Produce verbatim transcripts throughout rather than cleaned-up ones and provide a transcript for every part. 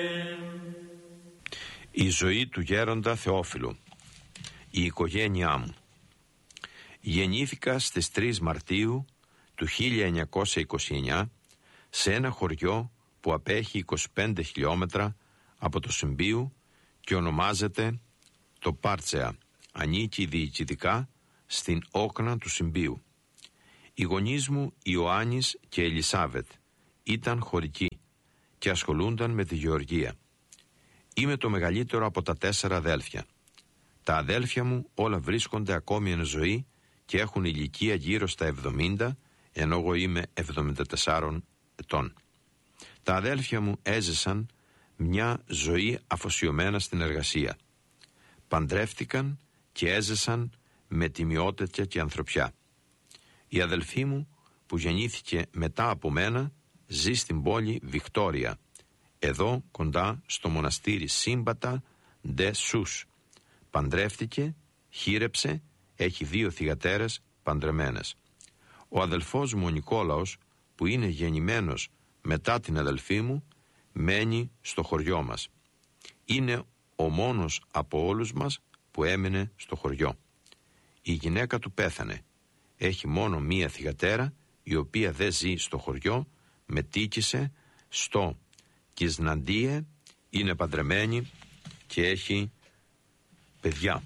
Η ζωή του γέροντα Θεόφιλου. Η οικογένειά μου. Γεννήθηκα στις τρεις Μαρτίου του χίλια εννιακόσια είκοσι εννιά σε ένα χωριό που απέχει είκοσι πέντε χιλιόμετρα από το Συμπίου και ονομάζεται το Πάρτσεα. Ανήκει διοικητικά στην όκνα του Συμπίου. Οι γονείς μου, Ιωάννης και Ελισάβετ, ήταν χωρικοί και ασχολούνταν με τη γεωργία. Είμαι το μεγαλύτερο από τα τέσσερα αδέλφια. Τα αδέλφια μου όλα βρίσκονται ακόμη εν ζωή και έχουν ηλικία γύρω στα εβδομήντα, ενώ εγώ είμαι εβδομήντα τεσσάρων ετών. Τα αδέλφια μου έζησαν μια ζωή αφοσιωμένα στην εργασία. Παντρεύτηκαν και έζησαν με τιμιότητα και ανθρωπιά. Η αδελφή μου που γεννήθηκε μετά από μένα ζει στην πόλη Βικτόρια, εδώ κοντά στο μοναστήρι Σύμπατα Ντε Σούς. Παντρεύτηκε, χείρεψε, έχει δύο θυγατέρες παντρεμένες. Ο αδελφός μου ο Νικόλαος, που είναι γεννημένος μετά την αδελφή μου, μένει στο χωριό μας. Είναι ο μόνος από όλους μας που έμεινε στο χωριό. Η γυναίκα του πέθανε. Έχει μόνο μία θυγατέρα, η οποία δεν ζει στο χωριό, μετήκησε στο Κισναντίε, είναι παντρεμένη και έχει παιδιά.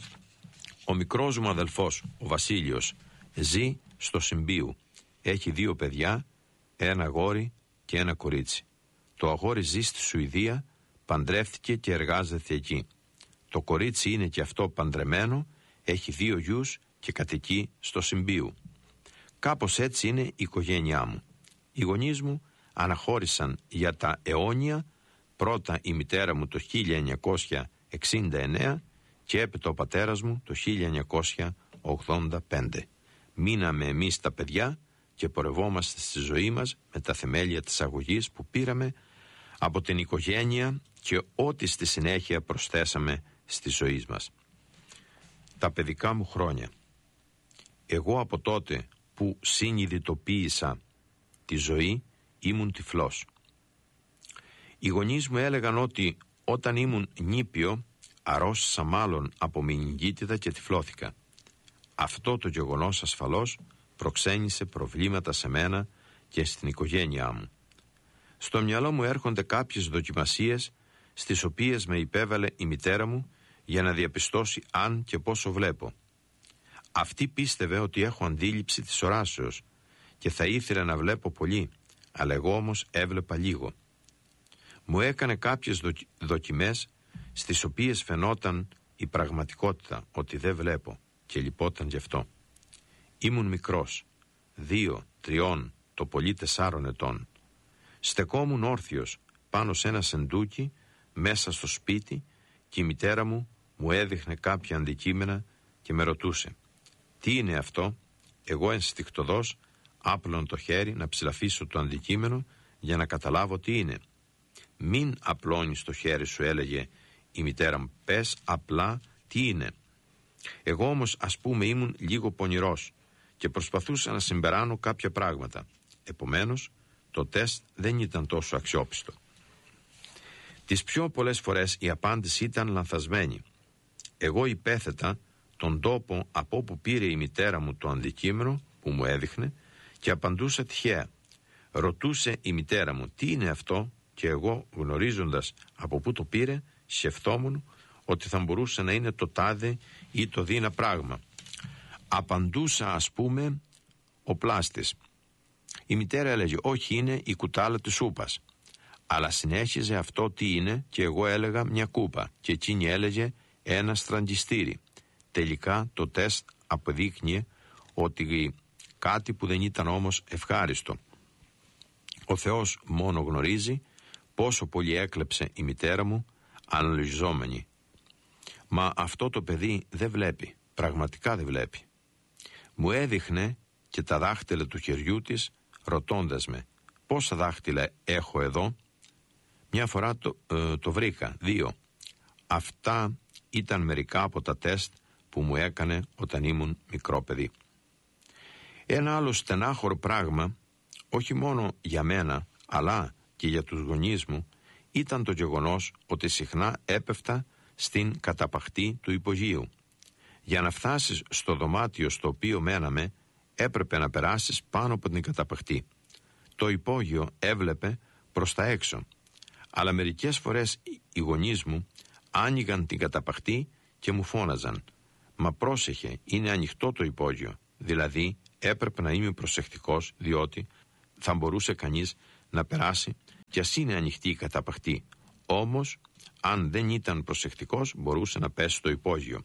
Ο μικρός μου αδελφός, ο Βασίλειος, ζει στο Συμπίου. Έχει δύο παιδιά, ένα αγόρι και ένα κορίτσι. Το αγόρι ζει στη Σουηδία, παντρεύτηκε και εργάζεται εκεί. Το κορίτσι είναι και αυτό παντρεμένο, έχει δύο γιους και κατοικεί στο Συμπίου. Κάπως έτσι είναι η οικογένειά μου. Οι γονείς μου αναχώρησαν για τα αιώνια, πρώτα η μητέρα μου το χίλια εννιακόσια εξήντα εννέα και έπειτα ο πατέρας μου το χίλια εννιακόσια ογδόντα πέντε. Μείναμε εμείς τα παιδιά και πορευόμαστε στη ζωή μας με τα θεμέλια της αγωγής που πήραμε από την οικογένεια και ό,τι στη συνέχεια προσθέσαμε στη ζωή μας. Τα παιδικά μου χρόνια. Εγώ από τότε που συνειδητοποίησα τη ζωή ήμουν τυφλός. Οι γονείς μου έλεγαν ότι όταν ήμουν νήπιο αρρώστησα μάλλον από μηνυγκίτιδα και τυφλώθηκα. Αυτό το γεγονός ασφαλώς προξένησε προβλήματα σε μένα και στην οικογένειά μου. Στο μυαλό μου έρχονται κάποιες δοκιμασίες στις οποίες με υπέβαλε η μητέρα μου για να διαπιστώσει αν και πόσο βλέπω. Αυτή πίστευε ότι έχω αντίληψη της οράσεως και θα ήθελε να βλέπω πολύ, αλλά εγώ όμως έβλεπα λίγο. Μου έκανε κάποιες δοκι... δοκιμές στις οποίες φαινόταν η πραγματικότητα ότι δεν βλέπω και λυπόταν γι' αυτό. Ήμουν μικρός, δύο, τριών, το πολύ τεσσάρων ετών. Στεκόμουν όρθιος πάνω σε ένα σεντούκι μέσα στο σπίτι και η μητέρα μου μου έδειχνε κάποια αντικείμενα και με ρωτούσε «Τι είναι αυτό?» Εγώ ενστικτωδώς άπλωνα το χέρι να ψηλαφίσω το αντικείμενο για να καταλάβω τι είναι. «Μην απλώνεις το χέρι σου», έλεγε η μητέρα μου, «πες απλά τι είναι». Εγώ όμως ας πούμε ήμουν λίγο πονηρός και προσπαθούσα να συμπεράνω κάποια πράγματα. Επομένως το τεστ δεν ήταν τόσο αξιόπιστο. Τις πιο πολλές φορές η απάντηση ήταν λανθασμένη. Εγώ υπέθετα τον τόπο από όπου πήρε η μητέρα μου το αντικείμενο που μου έδειχνε και απαντούσα τυχαία. Ρωτούσε η μητέρα μου τι είναι αυτό και εγώ, γνωρίζοντας από πού το πήρε, σκεφτόμουν ότι θα μπορούσε να είναι το τάδε ή το δίνα πράγμα. Απαντούσα ας πούμε ο πλάστης. Η μητέρα έλεγε όχι, είναι η κουτάλα της σούπας. Αλλά συνέχιζε αυτό τι είναι και εγώ έλεγα μια κούπα και εκείνη έλεγε ένα στραγγιστήρι. Τελικά το τεστ αποδείκνυε ότι κάτι που δεν ήταν όμως ευχάριστο. Ο Θεός μόνο γνωρίζει πόσο πολύ έκλεψε η μητέρα μου αναλογιζόμενη. Μα αυτό το παιδί δεν βλέπει, πραγματικά δεν βλέπει. Μου έδειχνε και τα δάχτυλα του χεριού της ρωτώντας με πόσα δάχτυλα έχω εδώ. Μια φορά το, ε, το βρήκα, δύο. Αυτά ήταν μερικά από τα τεστ που μου έκανε όταν ήμουν μικρό παιδί. Ένα άλλο στενάχωρο πράγμα, όχι μόνο για μένα αλλά και για τους γονείς μου, ήταν το γεγονός ότι συχνά έπεφτα στην καταπαχτή του υπογείου. Για να φτάσεις στο δωμάτιο στο οποίο μέναμε, έπρεπε να περάσεις πάνω από την καταπαχτή. Το υπόγειο έβλεπε προς τα έξω, αλλά μερικές φορές οι γονείς μου άνοιγαν την καταπαχτή και μου φώναζαν «Μα πρόσεχε, είναι ανοιχτό το υπόγειο». Δηλαδή έπρεπε να είμαι προσεκτικός, διότι θα μπορούσε κανείς να περάσει κι ας είναι ανοιχτή η καταπαχτή. Όμως αν δεν ήταν προσεκτικός μπορούσε να πέσει στο υπόγειο.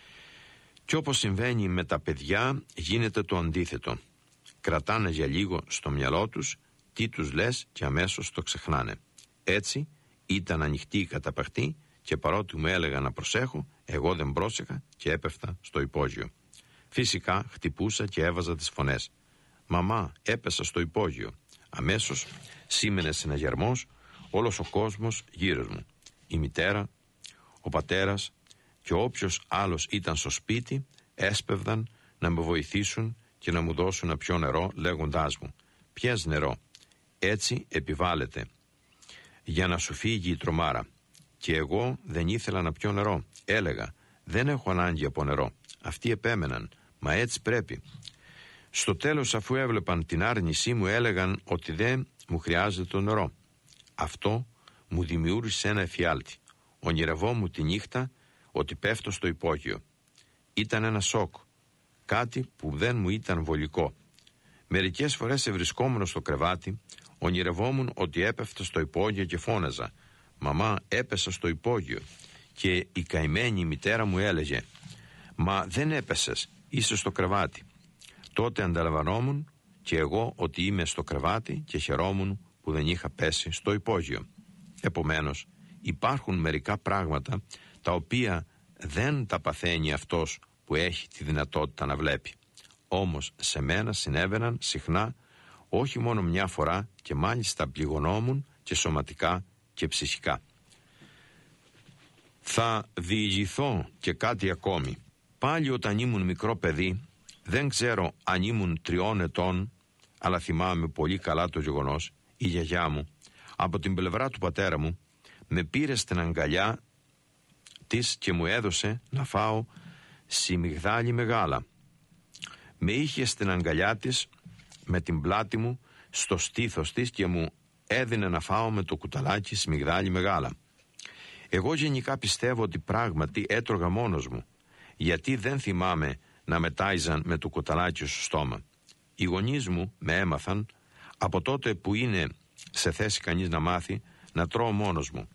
Κι όπως συμβαίνει με τα παιδιά, γίνεται το αντίθετο. Κρατάνε για λίγο στο μυαλό τους τι τους λες και αμέσως το ξεχνάνε. Έτσι ήταν ανοιχτή η καταπαχτή και παρότι μου έλεγα να προσέχω, εγώ δεν πρόσεχα και έπεφτα στο υπόγειο. Φυσικά χτυπούσα και έβαζα τις φωνές. «Μαμά, έπεσα στο υπόγειο». Αμέσως σήμαινε συναγερμός όλος ο κόσμος γύρω μου. Η μητέρα, ο πατέρας και όποιος άλλος ήταν στο σπίτι έσπευδαν να με βοηθήσουν και να μου δώσουν να πιω νερό, λέγοντάς μου «Πιες νερό, έτσι επιβάλλεται για να σου φύγει η τρομάρα». Και εγώ δεν ήθελα να πιω νερό. Έλεγα «Δεν έχω ανάγκη από νερό». Αυτοί επέμεναν «Μα έτσι πρέπει». Στο τέλος, αφού έβλεπαν την άρνησή μου, έλεγαν ότι δεν μου χρειάζεται το νερό. Αυτό μου δημιούργησε ένα εφιάλτη. Ονειρευόμουν τη νύχτα ότι πέφτω στο υπόγειο. Ήταν ένα σοκ, κάτι που δεν μου ήταν βολικό. Μερικές φορές ευρισκόμουν στο κρεβάτι, ονειρευόμουν ότι έπεφτα στο υπόγειο και φώναζα «Μαμά, έπεσα στο υπόγειο». Και η καημένη μητέρα μου έλεγε «Μα δεν έπεσες, είσαι στο κρεβάτι». Τότε ανταλαμβανόμουν και εγώ ότι είμαι στο κρεβάτι και χαιρόμουν που δεν είχα πέσει στο υπόγειο. Επομένως, υπάρχουν μερικά πράγματα τα οποία δεν τα παθαίνει αυτός που έχει τη δυνατότητα να βλέπει. Όμως σε μένα συνέβαιναν συχνά, όχι μόνο μια φορά, και μάλιστα πληγωνόμουν και σωματικά και ψυχικά. Θα διηγηθώ και κάτι ακόμη. Πάλι όταν ήμουν μικρό παιδί, δεν ξέρω αν ήμουν τριών ετών, αλλά θυμάμαι πολύ καλά το γεγονός, η γιαγιά μου, από την πλευρά του πατέρα μου, με πήρε στην αγκαλιά της και μου έδωσε να φάω σιμιγδάλι μεγάλα. Με είχε στην αγκαλιά της με την πλάτη μου στο στήθος της και μου έδινε να φάω με το κουταλάκι σιμιγδάλι μεγάλα. Εγώ γενικά πιστεύω ότι πράγματι έτρωγα μόνος μου, γιατί δεν θυμάμαι να με τάιζαν με το κουταλάκι στο στόμα. Οι γονείς μου με έμαθαν από τότε που είναι σε θέση κανείς να μάθει να τρώω μόνος μου.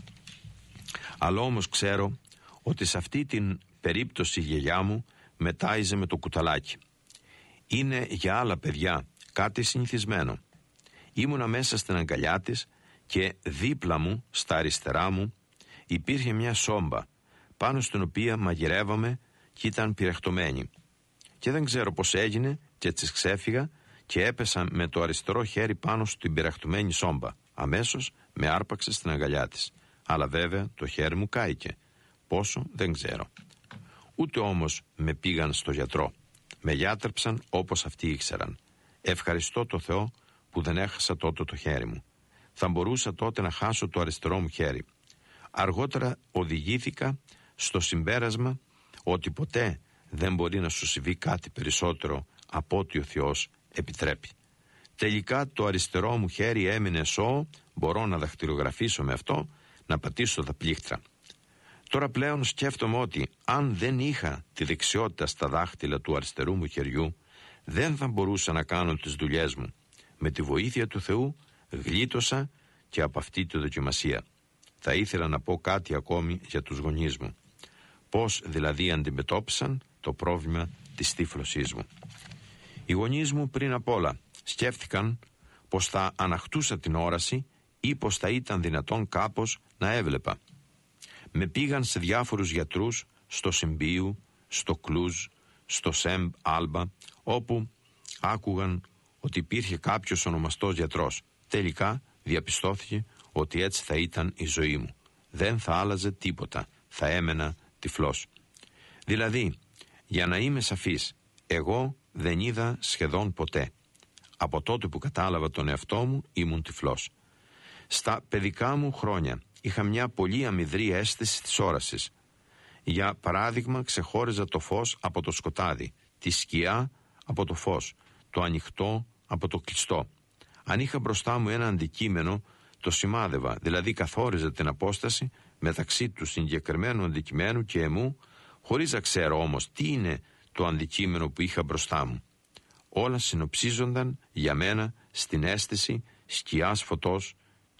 Αλλά όμως ξέρω ότι σε αυτή την περίπτωση η γιαγιά μου με τάιζε με το κουταλάκι. Είναι για άλλα παιδιά κάτι συνηθισμένο. Ήμουνα μέσα στην αγκαλιά της και δίπλα μου, στα αριστερά μου, υπήρχε μια σόμπα πάνω στην οποία μαγειρεύαμε και ήταν πυρεχτωμένη. Και δεν ξέρω πως έγινε και της ξέφυγα και έπεσα με το αριστερό χέρι πάνω στην πυρεχτωμένη σόμπα. Αμέσως με άρπαξε στην αγκαλιά της. Αλλά βέβαια το χέρι μου κάηκε. Πόσο δεν ξέρω. Ούτε όμως με πήγαν στο γιατρό. Με γιάτρεψαν όπως αυτοί ήξεραν. Ευχαριστώ το Θεό που δεν έχασα τότε το χέρι μου. Θα μπορούσα τότε να χάσω το αριστερό μου χέρι. Αργότερα οδηγήθηκα στο συμπέρασμα ότι ποτέ δεν μπορεί να σου συμβεί κάτι περισσότερο από ό,τι ο Θεός επιτρέπει. Τελικά το αριστερό μου χέρι έμεινε σώο, μπορώ να δαχτυλογραφήσω με αυτό, να πατήσω τα πλήκτρα. Τώρα πλέον σκέφτομαι ότι αν δεν είχα τη δεξιότητα στα δάχτυλα του αριστερού μου χεριού, δεν θα μπορούσα να κάνω τις δουλειές μου. Με τη βοήθεια του Θεού γλίτωσα και από αυτή τη δοκιμασία. Θα ήθελα να πω κάτι ακόμη για τους γονείς μου. Πώς δηλαδή αντιμετώπισαν το πρόβλημα της τύφλωσής μου. Οι γονείς μου πριν απ' όλα σκέφτηκαν πως θα αναχτούσα την όραση ή πως θα ήταν δυνατόν κάπως να έβλεπα. Με πήγαν σε διάφορους γιατρούς, στο Συμπίου, στο Κλούζ, στο Σεμπ Άλμπα, όπου άκουγαν ότι υπήρχε κάποιος ονομαστός γιατρός. Τελικά διαπιστώθηκε ότι έτσι θα ήταν η ζωή μου. Δεν θα άλλαζε τίποτα, θα έμενα τυφλός. Δηλαδή, για να είμαι σαφής, εγώ δεν είδα σχεδόν ποτέ. Από τότε που κατάλαβα τον εαυτό μου ήμουν τυφλός. Στα παιδικά μου χρόνια είχα μια πολύ αμυδρή αίσθηση της όρασης. Για παράδειγμα, ξεχώριζα το φως από το σκοτάδι, τη σκιά από το φως, το ανοιχτό από το κλειστό. Αν είχα μπροστά μου ένα αντικείμενο, το σημάδευα, δηλαδή καθόριζα την απόσταση μεταξύ του συγκεκριμένου αντικειμένου και εμού, χωρίς να ξέρω όμως τι είναι το αντικείμενο που είχα μπροστά μου. Όλα συνοψίζονταν για μένα στην αίσθηση σκιάς φωτός